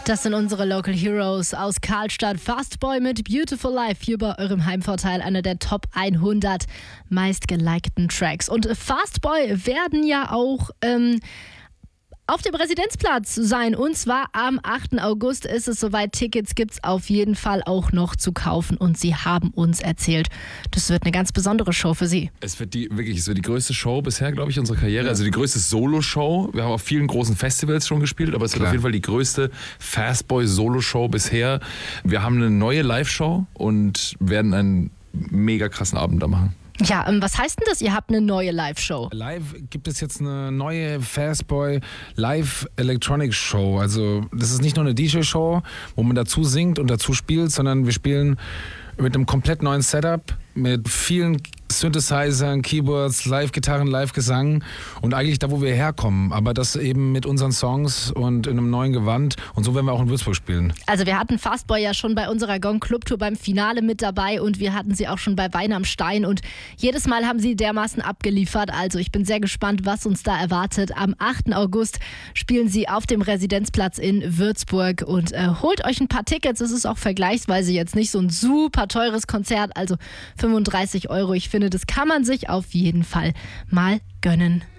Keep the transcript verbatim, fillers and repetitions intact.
Das sind unsere Local Heroes aus Karlstadt. Fastboy mit Beautiful Life hier bei eurem Heimvorteil, einer der Top hundert meistgelikten Tracks. Und Fastboy werden ja auch ähm, auf dem Residenzplatz sein. Und zwar am achten August ist es soweit. Tickets gibt es auf jeden Fall auch noch zu kaufen. Und sie haben uns erzählt, das wird eine ganz besondere Show für sie. Es wird die wirklich es wird die größte Show bisher, glaube ich, unserer Karriere. Also die größte Solo-Show. Wir haben auf vielen großen Festivals schon gespielt, aber es wird Klar. auf jeden Fall die größte Fastboy-Solo-Show bisher. Wir haben eine neue Live-Show und werden einen mega krassen Abend da machen. Ja, ähm, was heißt denn das? Ihr habt eine neue Live-Show. Live gibt es jetzt eine neue Fastboy Live Electronic Show. Also das ist nicht nur eine D J-Show, wo man dazu singt und dazu spielt, sondern wir spielen mit einem komplett neuen Setup, mit vielen Synthesizern, Keyboards, Live-Gitarren, Live-Gesang und eigentlich da, wo wir herkommen, aber das eben mit unseren Songs und in einem neuen Gewand und so werden wir auch in Würzburg spielen. Also wir hatten Fastboy ja schon bei unserer Gong Club Tour beim Finale mit dabei und wir hatten sie auch schon bei Wein am Stein und jedes Mal haben sie dermaßen abgeliefert, also ich bin sehr gespannt, was uns da erwartet. Am achten August spielen sie auf dem Residenzplatz in Würzburg und äh, holt euch ein paar Tickets, es ist auch vergleichsweise jetzt nicht so ein super teures Konzert, also fünfunddreißig Euro, ich finde, das kann man sich auf jeden Fall mal gönnen.